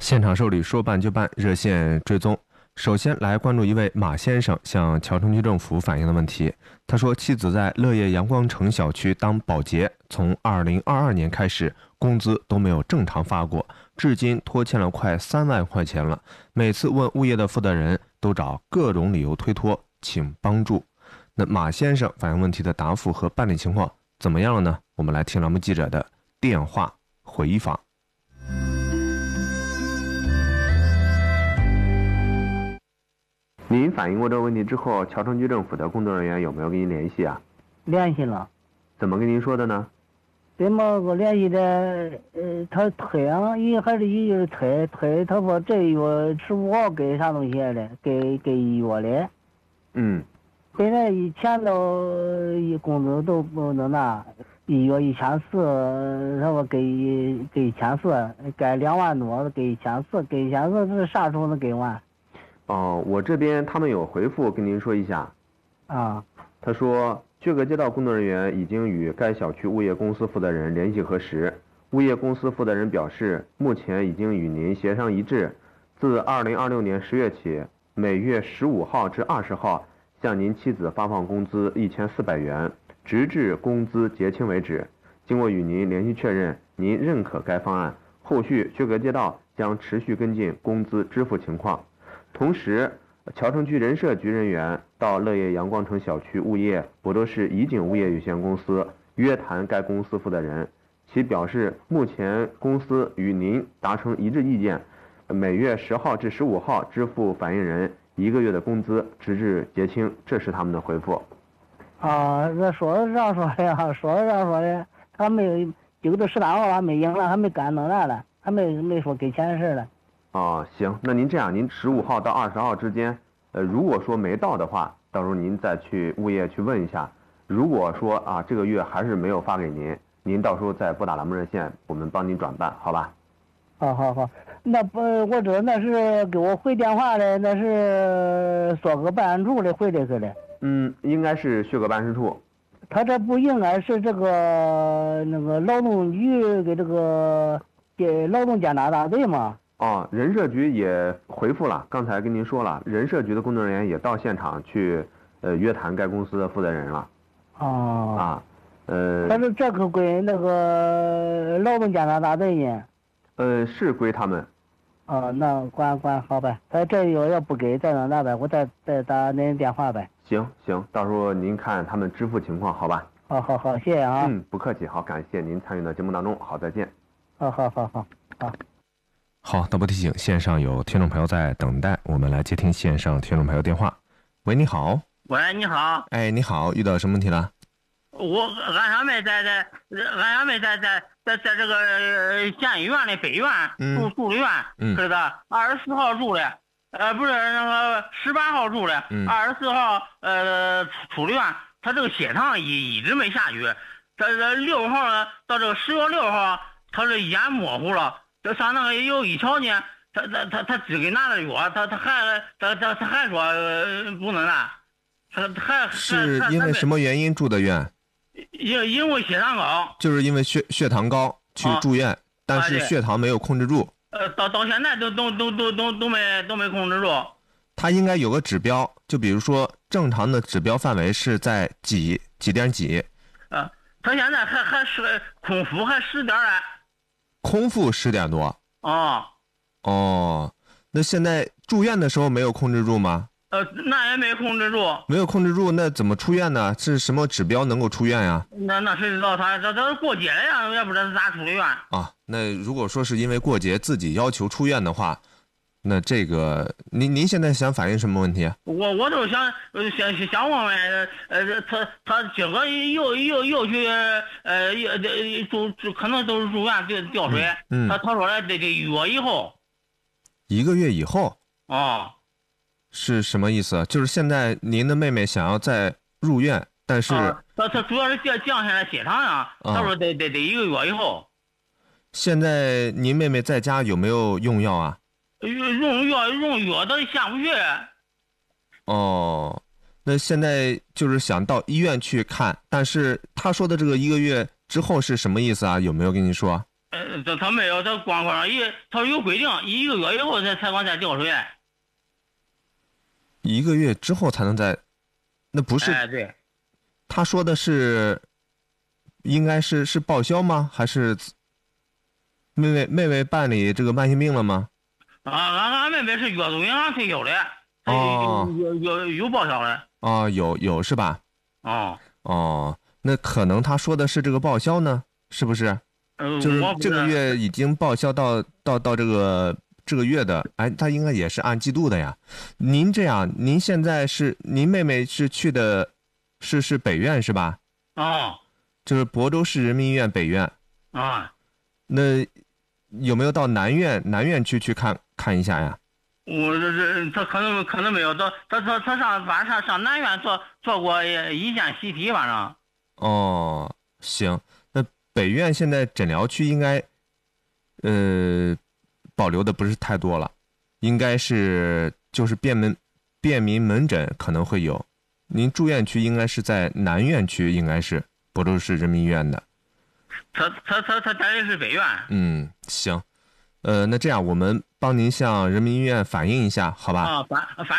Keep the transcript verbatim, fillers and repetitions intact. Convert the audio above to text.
现场受理说办就办，热线追踪。首先来关注一位马先生向桥城区政府反映的问题。他说，妻子在乐业阳光城小区当保洁，从二零二二年开始，工资都没有正常发过，至今拖欠了快三万块钱了。每次问物业的负责人，都找各种理由推脱，请帮助。那马先生反映问题的答复和办理情况怎么样了呢？我们来听栏目记者的电话回访。您反映过这个问题之后，桥城区政府的工作人员有没有跟您联系啊？ 联系了。 怎么跟您说的呢？ 怎么个联系的？呃，他推啊，一还是一直推推，他说这月十五号给啥东西的，给给一月的。 嗯。 本来以前都工资都不能拿，一月一千四，他说给给一千四，该两万多给一千四，给一千四，这啥时候能给完？ 哦，我这边他们有回复跟您说一下。 啊。 他说，薛阁街道工作人员已经与该小区物业公司负责人联系核实，物业公司负责人表示，目前已经与您协商一致，自二零二六年十月起，每月十五号至二十号向您妻子发放工资一千四百元，直至工资结清为止。经过与您联系确认，您认可该方案，后续薛阁街道将持续跟进工资支付情况。同时，桥城区人社局人员到乐业阳光城小区物业博多市怡景物业有限公司约谈该公司负责人，其表示目前公司与您达成一致意见，每月十号至十五号支付反映人一个月的工资，直至结清，这是他们的回复。 啊，这说是这样说的呀，说是这样说的，他没这个都十八号了，没赢了，还没干弄啥了，还没没说给钱的事了。 哦，行，那您这样，您十五号到二十号之间，呃，如果说没到的话，到时候您再去物业去问一下。如果说啊这个月还是没有发给您，您到时候再拨打栏目热线，我们帮您转办，好吧？ 好好好，那不，我知道那是给我回电话的，那是说个办事处的回的是的。 嗯，应该是薛阁办事处。 他这不应该是这个那个劳动局给这个给劳动监察大队吗？ 哦，人社局也回复了，刚才跟您说了，人社局的工作人员也到现场去，呃，约谈该公司的负责人了。 哦。 啊，呃。 但是这可归那个劳动监察大队呢？ 呃，是归他们。 哦，那管管好呗，他这月要不给再弄咋呗？我再再打您电话呗。 行行，到时候您看他们支付情况，好吧？ 好好好，谢谢啊。 嗯，不客气，好，感谢您参与到节目当中，好，再见。 好好好好好。 好，导播提醒，线上有听众朋友在等待，我们来接听线上听众朋友电话。喂，你好。 喂，你好。 哎，你好，遇到什么问题了？ 我俺小妹在在，俺小妹在在在在这个县医院的北院住住的院， 嗯， 是的，二十四号住的，呃，不是那个十八号住的，二十四号呃出的院，他这个血糖一一直没下去，他这六号呢，到这个十月六号，他这眼模糊了。这上那个有一瞧呢，他他他他只给拿了药，他他还他他他还说、呃、不能拿，他还是因为什么原因住的院？ 因因为血糖高， 就是因为血血糖高去住院，啊、但是血糖没有控制住。 呃，到到现在都都都都都都没都没控制住。 他应该有个指标，就比如说正常的指标范围是在几几点几。 呃，他现在还还是空腹还十点来。 空腹十点多。 哦。 哦，那现在住院的时候没有控制住吗？ 呃，那也没控制住。 没有控制住，那怎么出院呢？是什么指标能够出院呀？ 那那谁知道他他他过节了呀，也不知道是咋出的院。 啊，那如果说是因为过节自己要求出院的话，那这个您您现在想反映什么问题？ 我我就是想想想问问，呃，他他今个又又又去呃住住，可能都是住院掉掉水。 嗯。嗯他他说了，这这一月以后。 一个月以后。 哦。 是什么意思？就是现在您的妹妹想要再入院，但是他他主要是降降下来血糖呀。他说得得得一个月以后。 现在您妹妹在家有没有用药啊？ 用药用药都下不去。 哦，那现在就是想到医院去看，但是他说的这个一个月之后是什么意思啊？有没有跟您说？ 呃，他他没有，他光光一他有规定，一个月以后才才往再调水。 一个月之后才能再，那不是？ 哎，对。 他说的是，应该是是报销吗？还是妹妹妹妹办理这个慢性病了吗？ 啊，俺俺妹妹是粤东银行退休的， 哦， 有有有报销的。 哦，有有是吧？ 哦哦，那可能他说的是这个报销呢，是不是？ 呃， 就是这个月已经报销到到到这个这个月的，哎，他应该也是按季度的呀。您这样，您现在是您妹妹是去的，是是北院是吧？ 哦， 就是亳州市人民医院北院。 啊， 那有没有到南院南院区去看看一下呀？ 我这这他可能可能没有，他他他他上晚上上南院做做过一线 C T 反正。 哦，行，那北院现在诊疗区应该，呃，保留的不是太多了，应该是就是便门便民门诊可能会有，您住院区应该是在南院区，应该是亳州市人民医院的。 他他他他待的是北院。 嗯，行，呃，那这样我们帮您向人民医院反映一下，好吧？ 啊，反反。